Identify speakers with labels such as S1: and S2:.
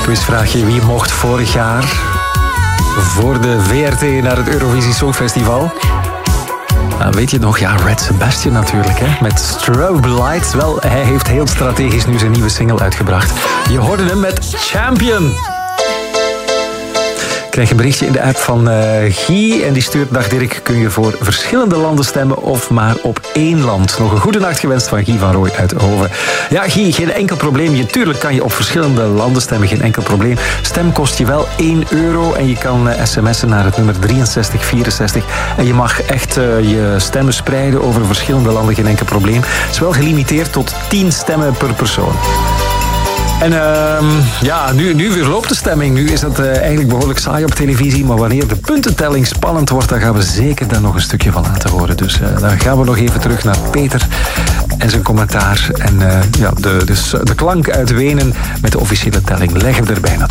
S1: Quizvraagje: wie mocht vorig jaar voor de VRT naar het Eurovisie Songfestival? Nou, weet je nog? Ja, Red Sebastian natuurlijk, hè? Met Strobe Lights. Wel, hij heeft heel strategisch nu zijn nieuwe single uitgebracht. Je hoorde hem met Champion. Ik krijg een berichtje in de app van Guy en die stuurt: dag Dirk, kun je voor verschillende landen stemmen of maar op één land? Nog een goede nacht gewenst van Guy van Rooij uit Hoven. Ja, Guy, geen enkel probleem. Tuurlijk kan je op verschillende landen stemmen, geen enkel probleem. Stem kost je wel €1 en je kan sms'en naar het nummer 6364. En je mag echt je stemmen spreiden over verschillende landen, geen enkel probleem. Het is wel gelimiteerd tot 10 stemmen per persoon. En nu weer loopt de stemming. Nu is het eigenlijk behoorlijk saai op televisie. Maar wanneer de puntentelling spannend wordt, dan gaan we zeker daar nog een stukje van laten horen. Dus dan gaan we nog even terug naar Peter en zijn commentaar. En de klank uit Wenen met de officiële telling leggen we erbij natuurlijk.